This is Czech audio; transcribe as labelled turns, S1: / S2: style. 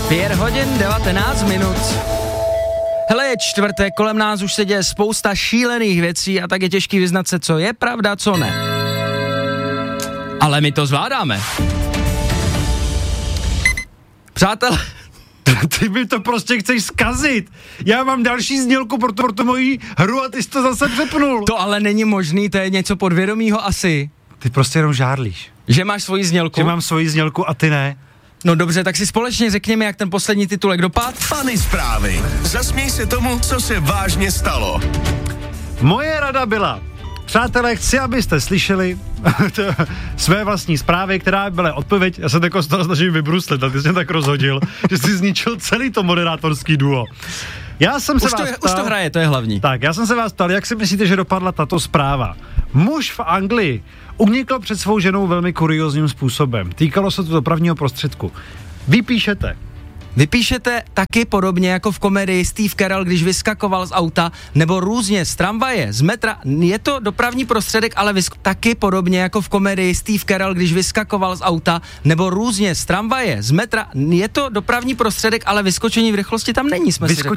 S1: 5 hodin 19 minut. Hele, je čtvrtek, kolem nás už se děje spousta šílených věcí a tak je těžký vyznat se, co je pravda, co ne. Ale my to zvládáme. Přátelé,
S2: ty mi to prostě chceš zkazit. Já mám další znělku pro tu moji hru a ty jsi to zase přepnul.
S1: to ale není možný, to je něco podvědomího asi.
S2: Ty prostě jenom žárlíš.
S1: Že máš svoji znělku?
S2: Že mám svoji znělku a ty ne.
S1: No dobře, tak si společně řekněme, jak ten poslední titulek dopadl.
S3: Funny zprávy. Zasměj se tomu, co se vážně stalo.
S2: Moje rada byla: přátelé, chci, abyste slyšeli své vlastní zprávy, která byla odpověď. Já se tako z toho snažím vybruslit, a ty jsi mě tak rozhodil, že jsi zničil celý to moderátorský duo. Já jsem se
S1: Už to hraje, to je hlavní.
S2: Tak, já jsem se vás ptal, jak si myslíte, že dopadla tato zpráva? Muž v Anglii unikl před svou ženou velmi kuriózním způsobem. Týkalo se to dopravního prostředku.
S1: Vypíšete taky podobně jako v komedii Steve Carell, když vyskakoval z auta, nebo různě z tramvaje, z metra. Je to dopravní prostředek, ale taky podobně jako v komedii Steve Carell, když vyskakoval z auta, nebo různě z tramvaje, z metra. Je to dopravní prostředek, ale vyskočení v rychlosti tam není, jsme si řekli.